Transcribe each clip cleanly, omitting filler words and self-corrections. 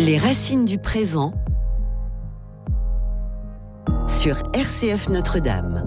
Les racines du présent sur RCF Notre-Dame.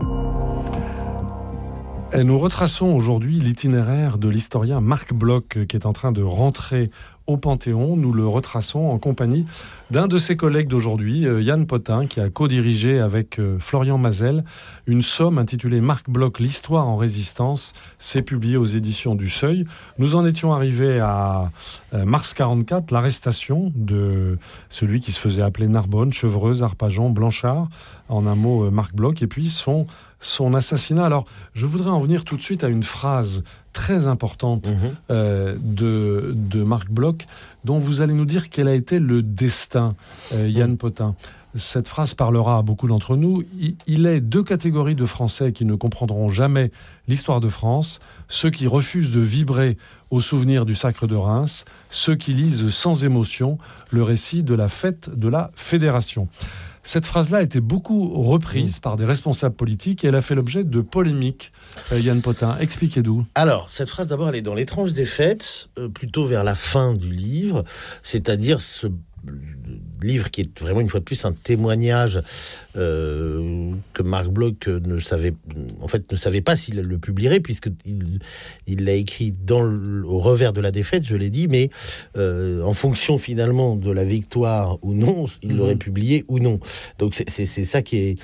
Et nous retraçons aujourd'hui l'itinéraire de l'historien Marc Bloch qui est en train de rentrer au Panthéon. Nous le retraçons en compagnie d'un de ses collègues d'aujourd'hui, Yann Potin, qui a co-dirigé avec Florian Mazel une somme intitulée Marc Bloch, l'histoire en résistance. C'est publié aux éditions du Seuil. Nous en étions arrivés à mars 44, l'arrestation de celui qui se faisait appeler Narbonne, Chevreuse, Arpajon, Blanchard, en un mot Marc Bloch, et puis son assassinat. Alors, je voudrais en venir tout de suite à une phrase très importante de Marc Bloch, dont vous allez nous dire quel a été le destin, Yann Potin. Cette phrase parlera à beaucoup d'entre nous. Il est deux catégories de Français qui ne comprendront jamais l'histoire de France: ceux qui refusent de vibrer au souvenir du sacre de Reims, ceux qui lisent sans émotion le récit de la fête de la Fédération. Cette phrase-là a été beaucoup reprise par des responsables politiques et elle a fait l'objet de polémiques. Yann Potin, expliquez-nous. Alors, cette phrase, d'abord, elle est dans l'étrange des fêtes, plutôt vers la fin du livre, c'est-à-dire ce livre qui est vraiment, une fois de plus, un témoignage que Marc Bloch ne savait pas s'il le publierait, puisqu'il l'a écrit au revers de la défaite, je l'ai dit, mais en fonction finalement de la victoire ou non, il l'aurait publié ou non. Donc c'est ça qui est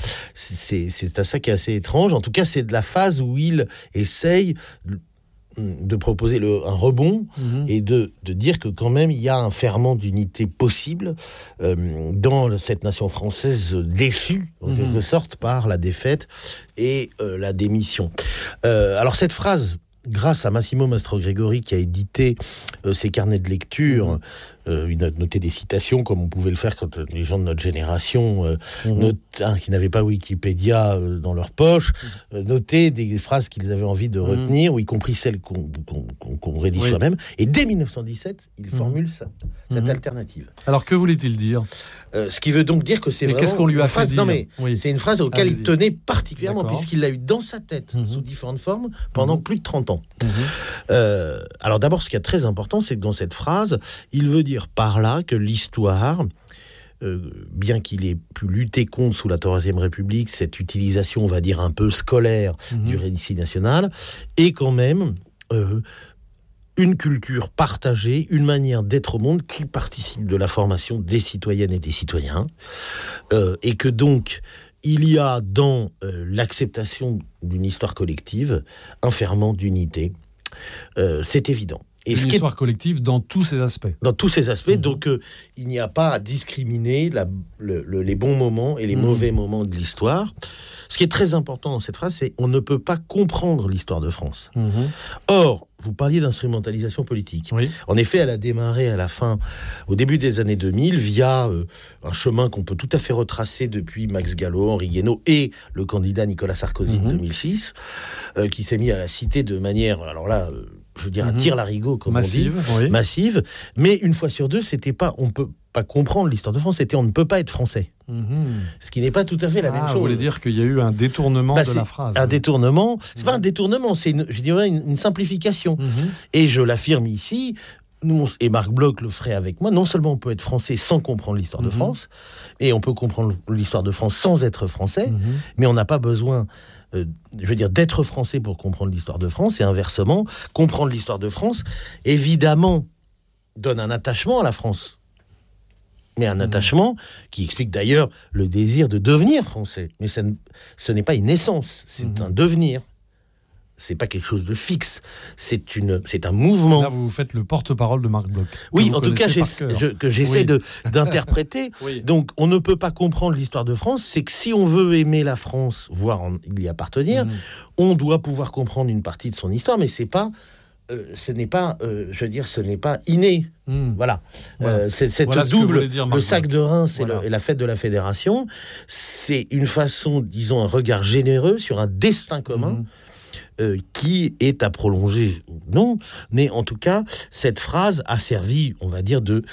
assez étrange. En tout cas, c'est de la phase où il essaye de proposer un rebond et de dire que quand même il y a un ferment d'unité possible dans cette nation française déchue en quelque sorte par la défaite et la démission. Alors cette phrase, grâce à Massimo Mastrogregori qui a édité ses carnets de lecture, il a noté des citations comme on pouvait le faire quand les gens de notre génération qui n'avaient pas Wikipédia dans leur poche notaient des phrases qu'ils avaient envie de retenir, ou y compris celles qu'on rédige soi-même. Et dès 1917, il formule cette alternative. Alors que voulait-il dire ? Ce qui veut donc dire que c'est vraiment qu'est-ce qu'on lui a fait dire ? Non mais c'est une phrase auquel il tenait particulièrement, puisqu'il l'a eu dans sa tête sous différentes formes pendant plus de 30 ans. Alors d'abord, ce qui est très important, c'est que dans cette phrase, il veut dire par là que l'histoire, bien qu'il ait pu lutter contre sous la Troisième République cette utilisation, on va dire, un peu scolaire du récit national, est quand même une culture partagée, une manière d'être au monde qui participe de la formation des citoyennes et des citoyens, et que donc il y a dans l'acceptation d'une histoire collective un ferment d'unité. C'est évident. Et une histoire collective dans tous ses aspects. Dans tous ses aspects, donc il n'y a pas à discriminer les bons moments et les mauvais moments de l'histoire. Ce qui est très important dans cette phrase, c'est on ne peut pas comprendre l'histoire de France. Or, vous parliez d'instrumentalisation politique. En effet, elle a démarré au début des années 2000, via un chemin qu'on peut tout à fait retracer depuis Max Gallo, Henri Guénaud et le candidat Nicolas Sarkozy de 2006, qui s'est mis à la citer de manière, alors là, je veux dire, à tire-larigot, comme massive, on dit, massive. Mais une fois sur deux, c'était pas, on peut pas comprendre l'histoire de France, c'était on ne peut pas être français. Ce qui n'est pas tout à fait la même chose. Vous voulez dire qu'il y a eu un détournement de la phrase. Un détournement, c'est pas un détournement, c'est une simplification. Et je l'affirme ici, nous, et Marc Bloch le ferait avec moi, non seulement on peut être français sans comprendre l'histoire de France, et on peut comprendre l'histoire de France sans être français, mais on n'a pas besoin d'être français pour comprendre l'histoire de France, et inversement, comprendre l'histoire de France, évidemment, donne un attachement à la France. Mais un attachement qui explique d'ailleurs le désir de devenir français. Mais ce n'est pas une naissance, c'est un devenir. C'est pas quelque chose de fixe, c'est un mouvement. Là, vous faites le porte-parole de Marc Bloch. Oui, en tout cas, que j'essaie d'interpréter. Donc, on ne peut pas comprendre l'histoire de France, c'est que si on veut aimer la France, voire y appartenir, on doit pouvoir comprendre une partie de son histoire, mais ce n'est pas inné. Voilà. Cette double, le sac de Reims et la fête de la Fédération, c'est une façon, disons, un regard généreux sur un destin commun qui est à prolonger ou non, mais en tout cas, cette phrase a servi, on va dire, de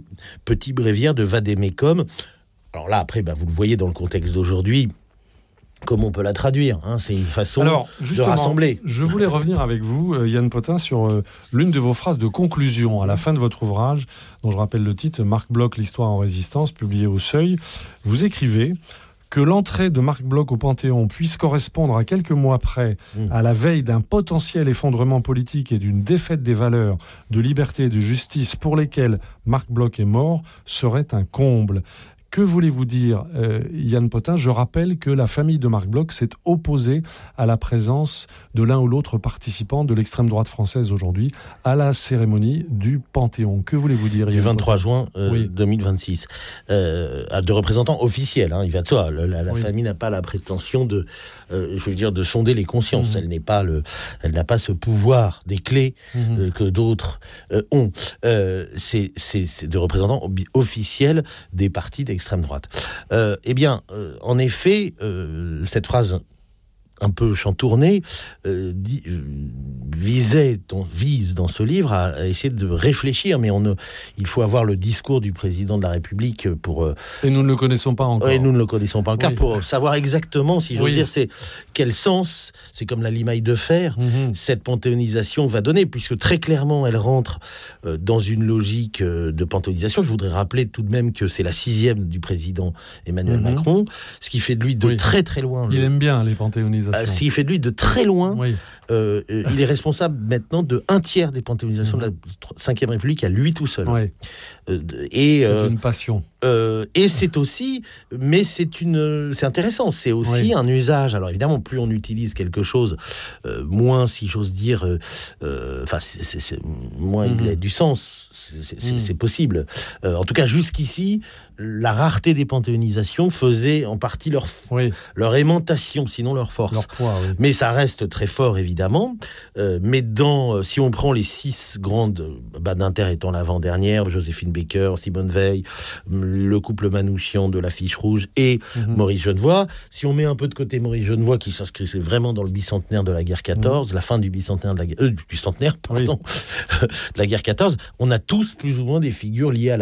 petit bréviaire de vade-mecum. Alors là, après, vous le voyez dans le contexte d'aujourd'hui, Comment on peut la traduire, hein, c'est une façon de justement, rassembler. Je voulais revenir avec vous, Yann Potin, sur l'une de vos phrases de conclusion à la fin de votre ouvrage, dont je rappelle le titre, Marc Bloch, l'histoire en résistance, publié au Seuil. Vous écrivez que l'entrée de Marc Bloch au Panthéon puisse correspondre à quelques mois près à la veille d'un potentiel effondrement politique et d'une défaite des valeurs de liberté et de justice pour lesquelles Marc Bloch est mort serait un comble. Que voulez-vous dire, Yann Potin ? Je rappelle que la famille de Marc Bloch s'est opposée à la présence de l'un ou l'autre participant de l'extrême droite française aujourd'hui à la cérémonie du Panthéon. Que voulez-vous dire, Yann Du 23 Potin ? juin Oui. 2026. De représentants officiels, hein, il va de soi. La famille n'a pas la prétention de sonder les consciences. Elle n'a pas ce pouvoir des clés que d'autres ont. C'est de représentants officiels des partis d'extrême droite. En effet, cette phrase un peu chantournée vise dans ce livre à essayer de réfléchir, mais il faut avoir le discours du président de la République pour... Et nous ne le connaissons pas encore. Et nous ne le connaissons pas encore, pour savoir exactement, si j'ose dire, c'est quel sens, c'est comme la limaille de fer, cette panthéonisation va donner, puisque très clairement, elle rentre dans une logique de panthéonisation. Je voudrais rappeler tout de même que c'est la 6e du président Emmanuel Macron, ce qui fait de lui de très très loin... Il aime bien les panthéonisations. Ce qui fait de lui de très loin... il est responsable maintenant de 1/3 des panthéonisations de la 5e République à lui tout seul. C'est une passion. Et c'est aussi, mais c'est intéressant, c'est aussi un usage. Alors évidemment, plus on utilise quelque chose, moins, si j'ose dire, moins il a du sens. C'est possible. En tout cas, jusqu'ici, la rareté des panthéonisations faisait en partie leur aimantation, sinon leur force. Leur poids, Mais ça reste très fort, évidemment. Mais si on prend les 6 grandes, Badinter étant l'avant-dernière, Joséphine Baker, Simone Veil, le couple Manouchian de l'Affiche Rouge et Maurice Genevoix, si on met un peu de côté Maurice Genevoix, qui s'inscrivait vraiment dans le bicentenaire de la guerre 14, la fin du bicentenaire de la guerre, de la guerre 14, on a tous plus ou moins des figures liées à la